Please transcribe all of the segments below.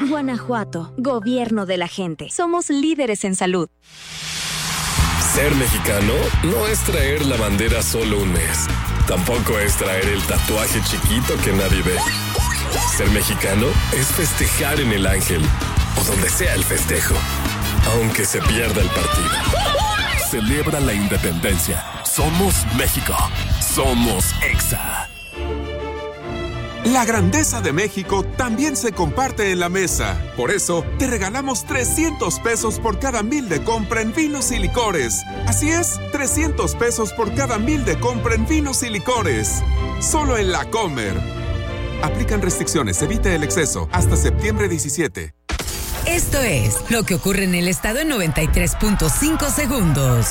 Guanajuato, gobierno de la gente. Somos líderes en salud. Ser mexicano no es traer la bandera solo un mes. Tampoco es traer el tatuaje chiquito que nadie ve. Ser mexicano es festejar en el Ángel o donde sea el festejo, aunque se pierda el partido. Celebra la independencia. Somos México. Somos EXA. La grandeza de México también se comparte en la mesa. Por eso, te regalamos 300 pesos por cada 1,000 de compra en vinos y licores. Así es, 300 pesos por cada 1,000 de compra en vinos y licores. Solo en La Comer. Aplican restricciones, evite el exceso. Hasta septiembre 17. Esto es lo que ocurre en el estado en 93.5 segundos.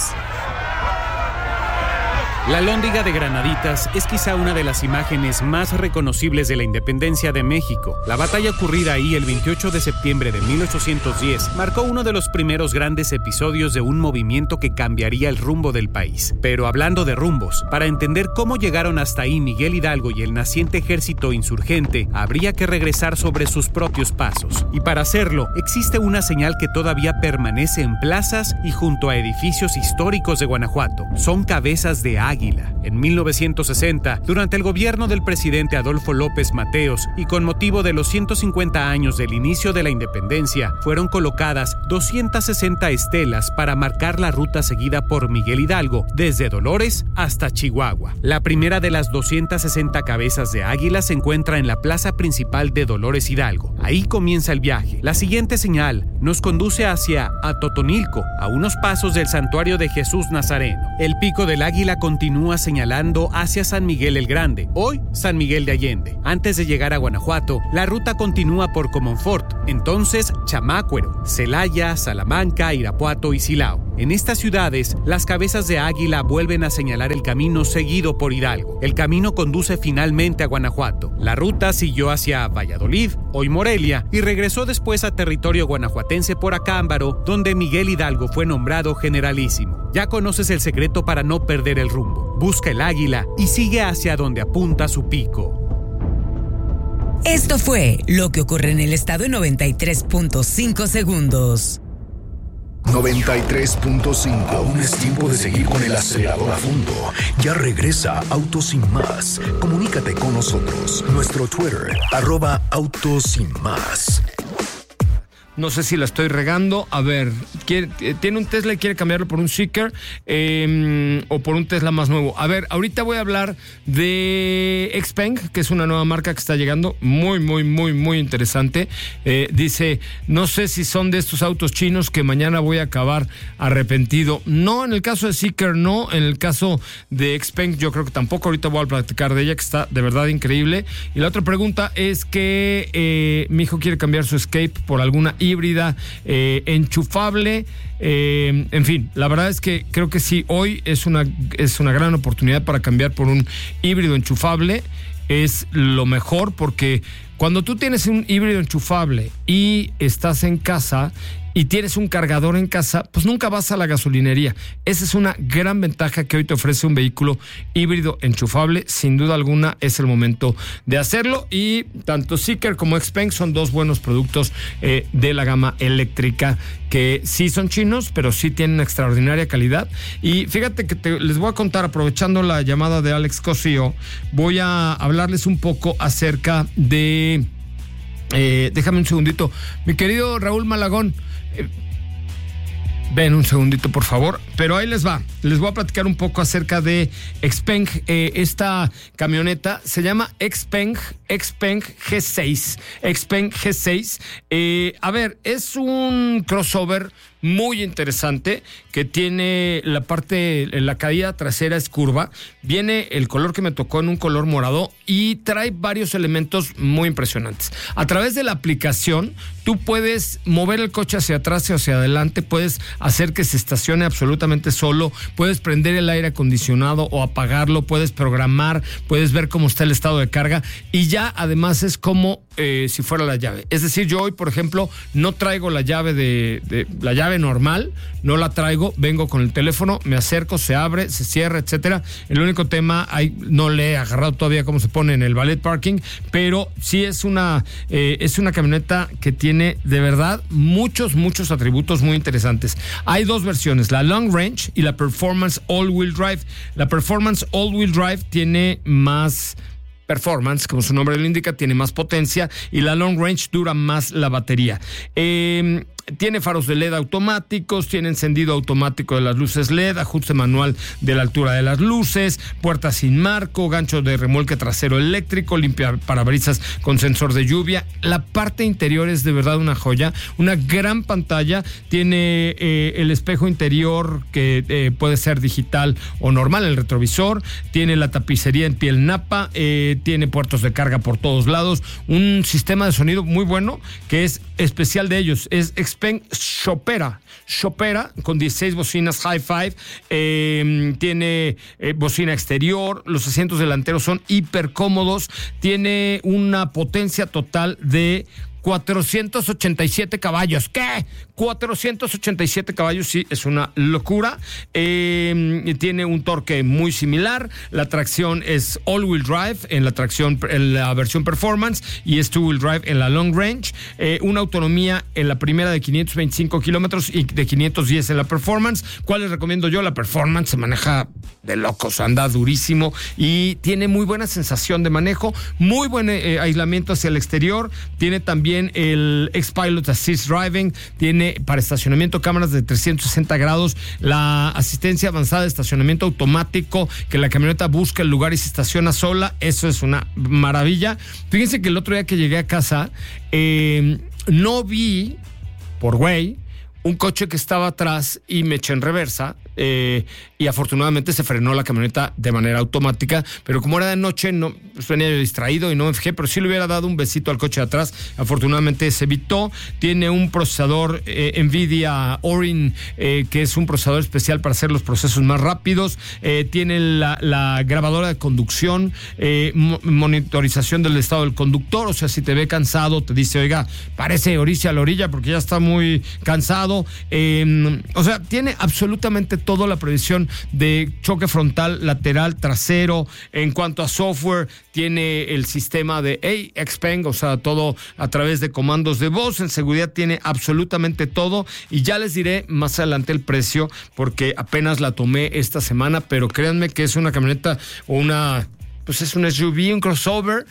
La Alhóndiga de Granaditas es quizá una de las imágenes más reconocibles de la independencia de México. La batalla ocurrida ahí el 28 de septiembre de 1810 marcó uno de los primeros grandes episodios de un movimiento que cambiaría el rumbo del país. Pero hablando de rumbos, para entender cómo llegaron hasta ahí Miguel Hidalgo y el naciente ejército insurgente, habría que regresar sobre sus propios pasos. Y para hacerlo, existe una señal que todavía permanece en plazas y junto a edificios históricos de Guanajuato. Son cabezas de águila. En 1960, durante el gobierno del presidente Adolfo López Mateos y con motivo de los 150 años del inicio de la independencia, fueron colocadas 260 estelas para marcar la ruta seguida por Miguel Hidalgo desde Dolores hasta Chihuahua. La primera de las 260 cabezas de águila se encuentra en la plaza principal de Dolores Hidalgo. Ahí comienza el viaje. La siguiente señal nos conduce hacia Atotonilco, a unos pasos del santuario de Jesús Nazareno. El pico del águila continúa señalando hacia San Miguel el Grande, hoy San Miguel de Allende. Antes de llegar a Guanajuato, la ruta continúa por Comonfort, entonces Chamácuero, Celaya, Salamanca, Irapuato y Silao. En estas ciudades, las cabezas de águila vuelven a señalar el camino seguido por Hidalgo. El camino conduce finalmente a Guanajuato. La ruta siguió hacia Valladolid, hoy Morelia, y regresó después a territorio guanajuatense por Acámbaro, donde Miguel Hidalgo fue nombrado generalísimo. Ya conoces el secreto para no perder el rumbo. Busca el águila y sigue hacia donde apunta su pico. Esto fue lo que ocurre en el estado en 93.5 segundos. 93.5. Aún es tiempo de seguir con el acelerador a fondo. Ya regresa Autos Sin Más. Comunícate con nosotros. Nuestro Twitter, @Autos Sin Más. No sé si la estoy regando. A ver, tiene un Tesla y quiere cambiarlo por un Seeker o por un Tesla más nuevo. A ver, ahorita voy a hablar de Xpeng, que es una nueva marca que está llegando. Muy interesante. Dice, no sé si son de estos autos chinos que mañana voy a acabar arrepentido. No, en el caso de Seeker no. En el caso de Xpeng yo creo que tampoco. Ahorita voy a platicar de ella, que está de verdad increíble. Y la otra pregunta es que mi hijo quiere cambiar su Escape por alguna híbrida enchufable. En fin, la verdad es que creo que sí, hoy es una gran oportunidad para cambiar por un híbrido enchufable. Es lo mejor, porque cuando tú tienes un híbrido enchufable y estás en casa y tienes un cargador en casa, pues nunca vas a la gasolinería. Esa es una gran ventaja que hoy te ofrece un vehículo híbrido enchufable. Sin duda alguna es el momento de hacerlo, y tanto Seeker como Xpeng son dos buenos productos de la gama eléctrica, que sí son chinos, pero sí tienen extraordinaria calidad. Y fíjate que les voy a contar, aprovechando la llamada de Alex Cosío, voy a hablarles un poco acerca de... déjame un segundito. Mi querido Raúl Malagón, ven un segundito, por favor. Pero ahí les va. Les voy a platicar un poco acerca de Xpeng. Esta camioneta se llama Xpeng G6. Xpeng G6. A ver, es un crossover muy interesante que tiene la caída trasera es curva. Viene el color que me tocó en un color morado y trae varios elementos muy impresionantes. A través de la aplicación, tú puedes mover el coche hacia atrás y hacia adelante, puedes hacer que se estacione absolutamente solo, puedes prender el aire acondicionado o apagarlo, puedes programar, puedes ver cómo está el estado de carga, y ya ya además es como si fuera la llave. Es decir, yo hoy, por ejemplo, no traigo la llave la llave normal, no la traigo, vengo con el teléfono, me acerco, se abre, se cierra, etcétera. El único tema, no le he agarrado todavía cómo se pone en el valet parking, pero sí es una camioneta que tiene de verdad muchos atributos muy interesantes. Hay dos versiones, la Long Range y la Performance All-Wheel Drive. La Performance All-Wheel Drive tiene más performance, como su nombre lo indica, tiene más potencia, y la Long Range dura más la batería. Tiene faros de LED automáticos, tiene encendido automático de las luces LED, ajuste manual de la altura de las luces, puertas sin marco, gancho de remolque trasero eléctrico, limpia parabrisas con sensor de lluvia. La parte interior es de verdad una joya, una gran pantalla, tiene el espejo interior que puede ser digital o normal, el retrovisor, tiene la tapicería en piel napa, tiene puertos de carga por todos lados, un sistema de sonido muy bueno que es especial de ellos, es Xpeng Chopera con 16 bocinas Hi-Fi, tiene bocina exterior, los asientos delanteros son hiper cómodos, tiene una potencia total de 487 caballos. ¿Qué? 487 caballos, sí, es una locura. Tiene un torque muy similar. La tracción es all-wheel drive en la versión performance y es two-wheel drive en la long range. Una autonomía en la primera de 525 kilómetros y de 510 en la performance. ¿Cuál les recomiendo yo? La performance se maneja de locos, anda durísimo y tiene muy buena sensación de manejo, muy buen aislamiento hacia el exterior. Tiene también el X-Pilot Assist Driving, tiene para estacionamiento cámaras de 360 grados, la asistencia avanzada de estacionamiento automático, que la camioneta busca el lugar y se estaciona sola. Eso es una maravilla. Fíjense que el otro día que llegué a casa, no vi, por güey, un coche que estaba atrás y me eché en reversa, y afortunadamente se frenó la camioneta de manera automática, pero como era de noche, no, pues venía yo distraído y no me fijé, pero sí le hubiera dado un besito al coche de atrás. Afortunadamente se evitó. Tiene un procesador NVIDIA Orin, que es un procesador especial para hacer los procesos más rápidos. Tiene la grabadora de conducción, monitorización del estado del conductor, o sea, si te ve cansado, te dice, oiga, parece oricia a la orilla porque ya está muy cansado. O sea, tiene absolutamente todo, la previsión de choque frontal, lateral, trasero. En cuanto a software, tiene el sistema de Xpeng, o sea, todo a través de comandos de voz. En seguridad tiene absolutamente todo y ya les diré más adelante el precio porque apenas la tomé esta semana, pero créanme que es una camioneta o pues es un SUV, un crossover,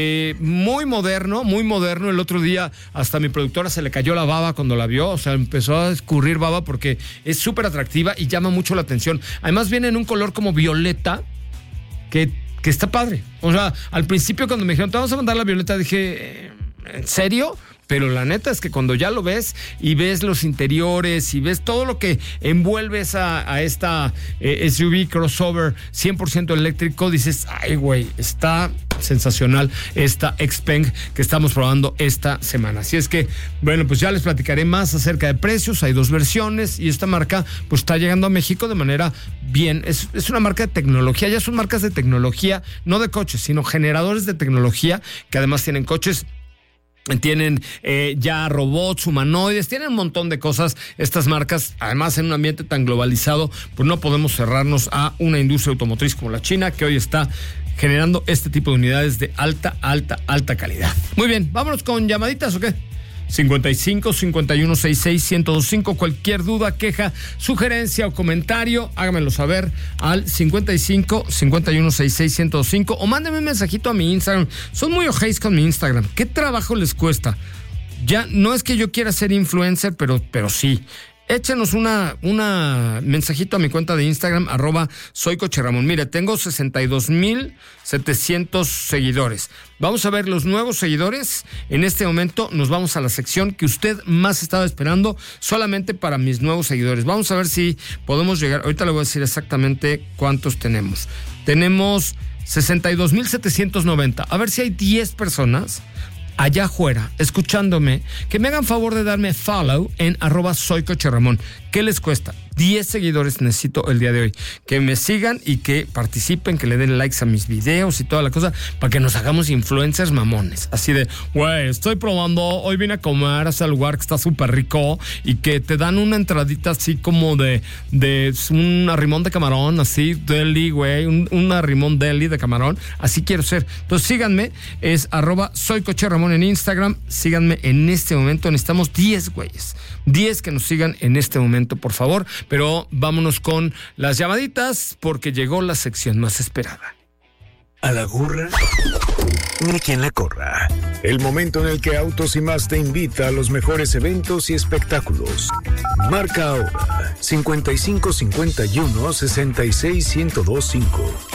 muy moderno. El otro día hasta a mi productora se le cayó la baba cuando la vio, o sea, empezó a escurrir baba porque es súper atractiva y llama mucho la atención. Además viene en un color como violeta, que está padre. O sea, al principio cuando me dijeron, te vamos a mandar la violeta, dije, ¿en serio? Pero la neta es que cuando ya lo ves y ves los interiores y ves todo lo que envuelve a esta SUV crossover 100% eléctrico, dices, ay güey, está sensacional esta Xpeng que estamos probando esta semana. Así es que, bueno, pues ya les platicaré más acerca de precios. Hay dos versiones y esta marca pues está llegando a México de manera bien. Es una marca de tecnología, ya son marcas de tecnología, no de coches, sino generadores de tecnología que además tienen coches. Tienen ya robots, humanoides, tienen un montón de cosas. Estas marcas, además en un ambiente tan globalizado, pues no podemos cerrarnos a una industria automotriz como la China, que hoy está generando este tipo de unidades de alta calidad. Muy bien, vámonos con llamaditas, ¿o qué? 55 51 66 1025. Cualquier duda, queja, sugerencia o comentario, hágamelo saber al 55 51 66 1025 o mándeme un mensajito a mi Instagram. Son muy ojeis con mi Instagram. ¿Qué trabajo les cuesta? Ya no es que yo quiera ser influencer, pero sí. Échenos una mensajito a mi cuenta de Instagram, @soycocheramón. Mire, tengo 62,700 seguidores. Vamos a ver los nuevos seguidores. En este momento nos vamos a la sección que usted más estaba esperando, solamente para mis nuevos seguidores. Vamos a ver si podemos llegar. Ahorita le voy a decir exactamente cuántos tenemos. Tenemos 62,790. A ver si hay 10 personas allá afuera, escuchándome, que me hagan favor de darme follow en @soycocheramón. ¿Qué les cuesta? 10 seguidores necesito el día de hoy. Que me sigan y que participen, que le den likes a mis videos y toda la cosa, para que nos hagamos influencers mamones. Así de, güey, estoy probando, hoy vine a comer a ese lugar que está súper rico, y que te dan una entradita así como de un arrimón de camarón, así, deli, güey, un arrimón deli de camarón. Así quiero ser. Entonces síganme, es @soycocheramón en Instagram. Síganme en este momento. Necesitamos 10 güeyes, 10 que nos sigan en este momento, por favor. Pero vámonos con las llamaditas, porque llegó la sección más esperada. A la gorra, ni quien la corra. El momento en el que Autos y Más te invita a los mejores eventos y espectáculos. Marca ahora 5551 66 1025.